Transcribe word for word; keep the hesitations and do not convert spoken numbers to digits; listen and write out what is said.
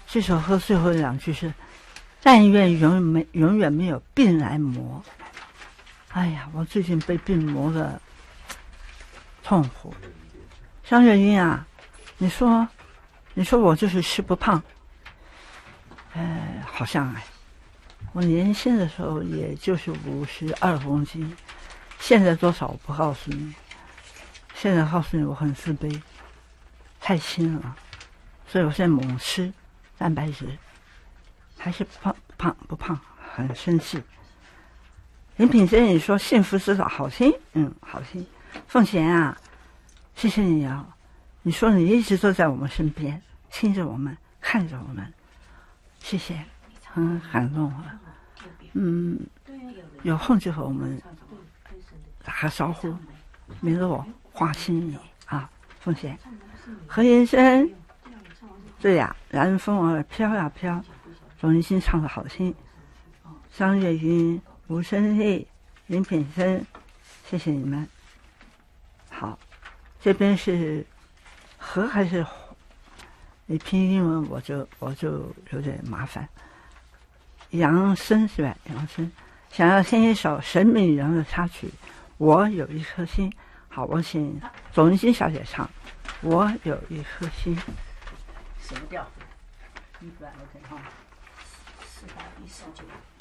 这首歌最后两句是“但愿永远没永远没有病来磨”。哎呀，我最近被病磨的痛苦。张月英啊，你说，你说我就是吃不胖，呃，好像哎，我年轻的时候也就是五十二公斤，现在多少我不告诉你。现在告诉你，我很自卑，太轻了，所以我现在猛吃蛋白质，还是不胖不胖不胖，很生气。林品珍，你说幸福至少好听，嗯，好听。凤贤啊，谢谢你啊！你说你一直都在我们身边，听着我们，看着我们，谢谢，很感动啊。嗯，有空就和我们打个招呼，免得我挂心你啊。凤贤，何延生，对呀，然风儿飘呀飘，董一心唱的好听。张月云、吴胜利、林品生，谢谢你们。好，这边是和还是你拼英文我就我就有点麻烦。杨森是吧？杨森想要听一首沈敏人的插曲，我有一颗心。好，我请总一心小姐唱。我有一颗心。 什么调？一百 OK 哈，四八一四九。